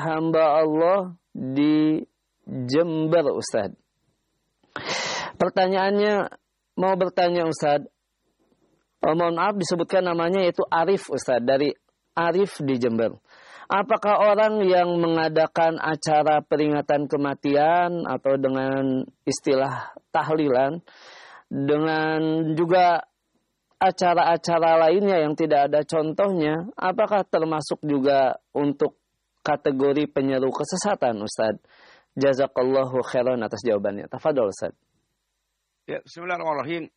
hamba Allah di Jember, Ustaz. Pertanyaannya, mau bertanya Ustaz, mohon maaf disebutkan namanya yaitu Arif Ustaz, dari Arif di Jember. Apakah orang yang mengadakan acara peringatan kematian atau dengan istilah tahlilan, dengan juga acara-acara lainnya yang tidak ada contohnya, apakah termasuk juga untuk kategori penyeru kesesatan, Ustaz? Jazakallahu khairan atas jawabannya. Tafadhol, Ustaz. Ya, bismillahirrahmanirrahim.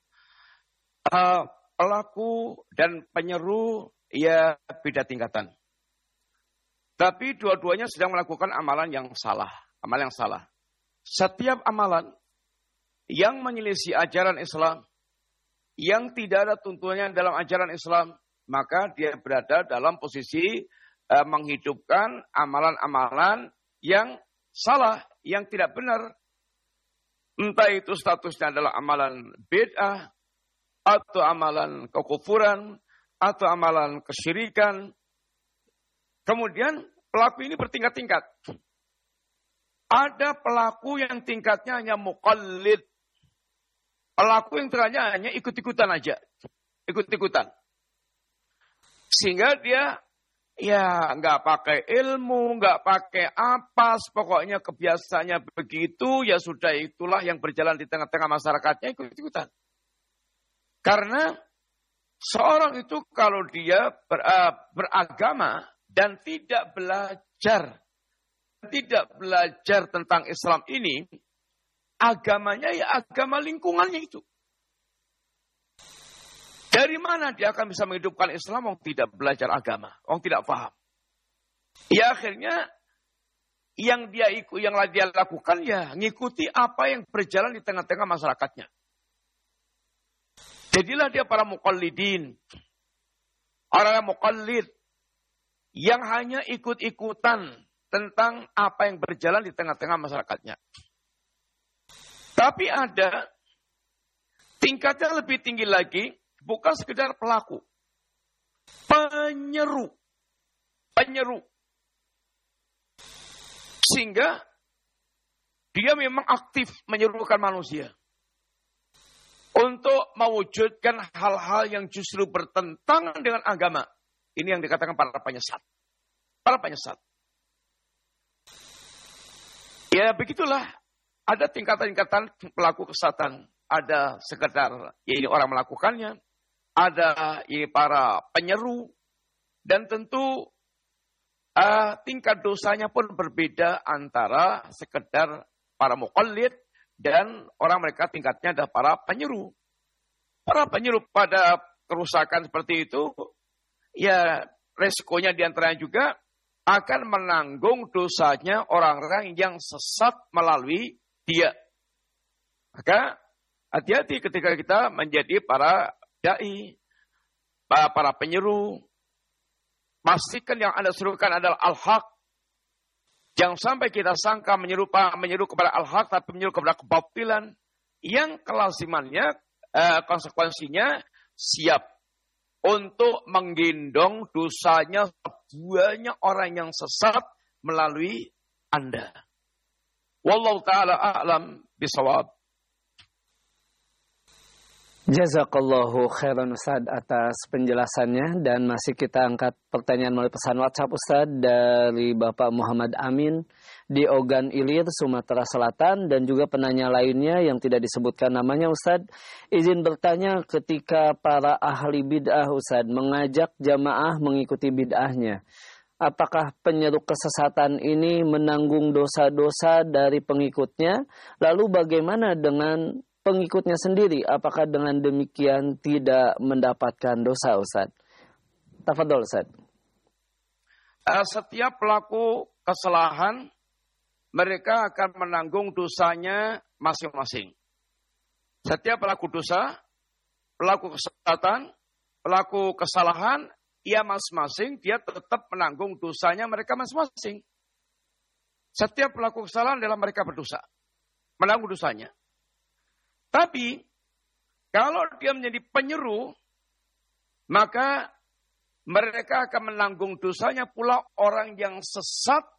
Pelaku dan penyeru ya beda tingkatan. Tapi dua-duanya sedang melakukan amalan yang salah. Amalan yang salah. Setiap amalan yang menyelisih ajaran Islam, yang tidak ada tuntunannya dalam ajaran Islam, maka dia berada dalam posisi menghidupkan amalan-amalan yang salah, yang tidak benar. Entah itu statusnya adalah amalan bid'ah, atau amalan kekufuran, atau amalan kesyirikan. Kemudian pelaku ini bertingkat-tingkat. Ada pelaku yang tingkatnya hanya muqallid. Pelaku yang terakhir hanya ikut-ikutan aja. Ikut-ikutan. Sehingga dia ya nggak pakai ilmu, nggak pakai apa, pokoknya kebiasaannya begitu, ya sudah itulah yang berjalan di tengah-tengah masyarakatnya ikut-ikutan. Karena seorang itu kalau dia beragama dan tidak belajar tentang Islam ini, agamanya ya agama lingkungannya itu. Dari mana dia akan bisa menghidupkan Islam orang tidak belajar agama, orang tidak paham? Ya akhirnya yang dia lakukan ya ngikuti apa yang berjalan di tengah-tengah masyarakatnya. Jadilah dia para muqallidin. Orang muqallid yang hanya ikut-ikutan tentang apa yang berjalan di tengah-tengah masyarakatnya. Tapi ada tingkatnya lebih tinggi lagi, bukan sekedar pelaku. Penyeru. Sehingga dia memang aktif menyerukan manusia untuk mewujudkan hal-hal yang justru bertentangan dengan agama. Ini yang dikatakan para penyesat. Para penyesat. Ya begitulah. Ada tingkatan-tingkatan pelaku kesesatan. Ada sekedar ya ini orang melakukannya. Ada ini para penyeru. Dan tentu tingkat dosanya pun berbeda antara sekedar para muqallid dan orang mereka tingkatnya adalah para penyeru. Para penyeru pada kerusakan seperti itu, ya resikonya diantaranya juga akan menanggung dosanya orang-orang yang sesat melalui dia. Maka hati-hati ketika kita menjadi para dai, para penyeru. Pastikan yang Anda serukan adalah al-haq. Jangan sampai kita sangka menyeru kepada al-haq tapi menyeru kepada kebatilan yang kelasimannya, konsekuensinya siap untuk menggendong dosanya banyak orang yang sesat melalui Anda. Wallahu ta'ala a'lam bisawab. Jazakallahu khairan Ustaz atas penjelasannya, dan masih kita angkat pertanyaan melalui pesan WhatsApp Ustaz dari Bapak Muhammad Amin di Ogan Ilir, Sumatera Selatan, dan juga penanya lainnya yang tidak disebutkan namanya Ustaz. Izin bertanya, ketika para ahli bid'ah Ustaz mengajak jamaah mengikuti bid'ahnya, apakah penyeru kesesatan ini menanggung dosa-dosa dari pengikutnya? Lalu bagaimana dengan pengikutnya sendiri? Apakah dengan demikian tidak mendapatkan dosa, Ustaz? Tafadhol, Ustaz. Setiap pelaku kesalahan, mereka akan menanggung dosanya masing-masing. Setiap pelaku dosa, pelaku kesesatan, pelaku kesalahan, ia masing-masing, dia tetap menanggung dosanya mereka masing-masing. Setiap pelaku kesalahan adalah mereka berdosa, menanggung dosanya. Tapi, kalau dia menjadi penyeru, maka mereka akan menanggung dosanya pula orang yang sesat